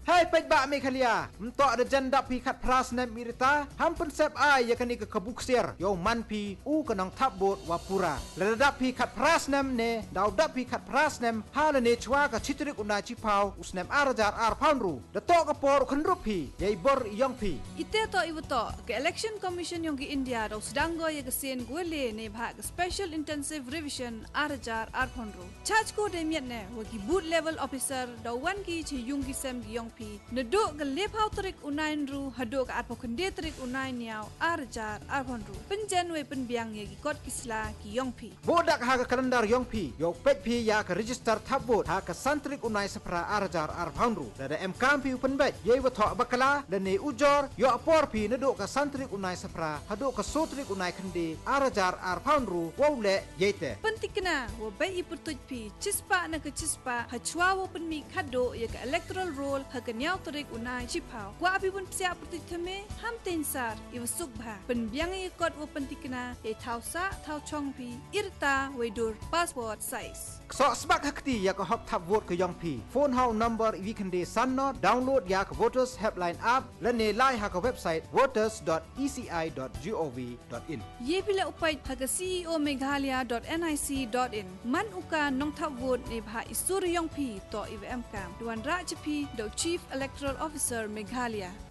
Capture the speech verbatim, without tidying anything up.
Hai pejbak Meghalaya, untuk ada janda pi kat pras nem irita, hampun sep ai ya kani ke kebuksir, yo man pi u kenang tabot wapura. Ledap pi kat pras nem ne, daw dap pi kat pras nem, hala ne chwa ka chitrik unai chipau, usnem arajar ar poundru. Dato ka por kenrup pi, yai bor yong pi. Ite to ibuto, ke election commission yong ki India daw sedanggo ya kesen gwele ne bha ke special intensive revision arajar ar poundru. Charge ko de miet ne, wagi boot level officer daw wan ki chi yung ki sem ki yong Neduk ke lepau terik unain ru haduk ke arpo kende terik unain niau arjar arhonru penjan we penbiang ye ki kot kisla ki yongpi bodak ha ke kalendar yongpi yo pet pi ya ke register tabot ha ke santrik unai sepra arjar arhonru dada em kampi penbet ye wathok bakala dan ne ujor yo apor pi neduk ke santrik unai sepra haduk ke sotrik unai kende arjar arhonru wole yete pentikna wo bai ipurtuj pi cispa na ke cispa hachwa wo penmi khado ye ke electoral roll kenyau terik unai cipau. Wa api pun siap pertitame ham tensar iwa sukbha. Penbiang ye kot wo pentikna ye tau sa tau chongpi irta wedur passport size. So sebab hakti ya ke hok tap vote ke yongpi. Phone hau number we can de sanno download ya ke voters helpline app lene lai ha ke website voters dot e c i dot gov dot in. Ye bila upai ha ke c e o meghalaya dot nic dot in. Man uka nong tap vote ne bha isur yongpi to I V M kam. Duan ra jepi do Chief Electoral Officer Meghalaya.